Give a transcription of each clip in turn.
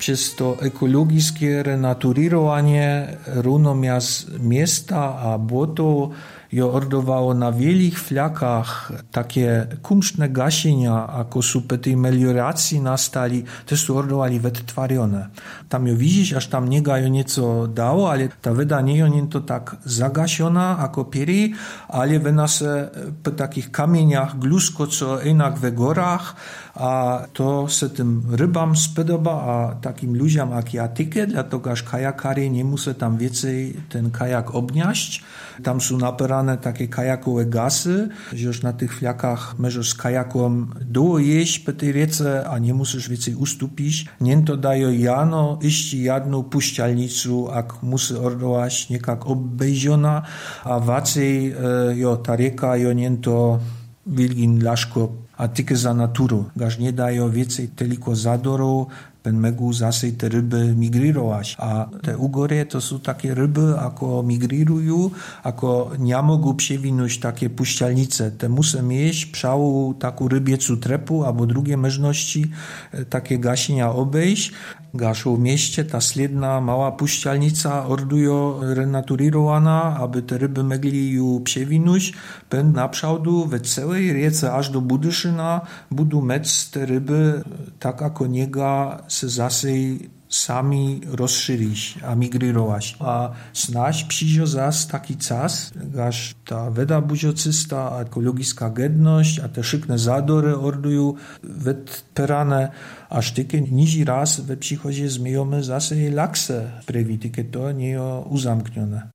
przez to ekologiskie renaturowanie równomiast miasta a błoto jo ordowało na wielich flakach takie kumszne gasienia, ako su po tej melioracji nastali, też su ordowali wytwarione. Tam jo widzisz, aż tam niega jo nieco dało, ale ta wyda nie jo nie to tak zagasiona, ako pieri, ale wyna se po takich kamieniach glusko, co jednak we gorach, a to se tym rybam spodoba, a takim ludziom jak ja tykę, dlatego aż kajakary nie muszą tam więcej ten kajak obniaść. Tam są naperane takie kajakowe gasy, że już na tych fliakach możesz z kajakom dojeść po tej riece, a nie musisz więcej ustupić. Nie to dają jano, iść jedną puścialnicu, jak musi ordować niekak obejdziona, a wacej ta rieka nie to wilgin laszko, a tylko za naturu. Gaż nie dają więcej tylko zadorów, pen megu zase te ryby migrirować. A te ugory to są takie ryby, ako migrirują, ako nie mogą przewinąć takie puścialnice. Te muszą mieć przału taką rybiecu trepu, albo drugie możliwości takie gasienia obejść. Gaszą w mieście ta sledna mała puścialnica ordujo renaturowana, aby te ryby mogli ją przewinąć. Pen na przodu we całej riece aż do Budyszyna budu mec te ryby tak ako niega se zase sami rozszerzyć, a migrirować. A snaś przyjdzie zas taki czas, gaż ta weda budziocysta, a ekologiska gedność, a te szykne zadory ordują wyperane, aż tykie nizi raz we przychodzie zmiejemy zase lakse prewi, tykie to nie uzamknione.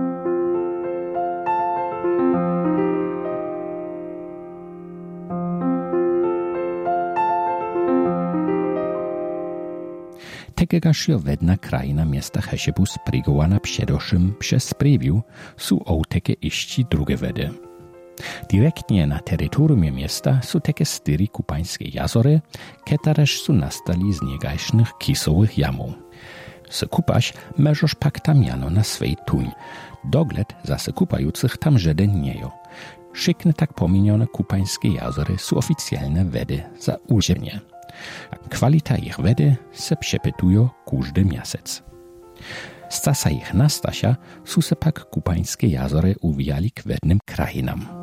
Tegegaż jo wedna krajina miasta Hesiebu sprigowana przedoszym przez sprewiu su ołteke iści drugie wedy. Direktnie na terytorium miasta su teke styri kupańskie jazory, ketaresz su nastali z niegajsznych kisowych jamów. Se kupaś możesz pak tam jano na swej tuń. Dogled za se kupających tam żaden niejo. Szykne tak pominione kupańskie jazory su oficjalne wedy za uziemnie. Kwalita ich wedy se przepytują każdy miasec. Z czasa ich nastasia su se pak kupańskie jazory uwijali k wednym krajinam.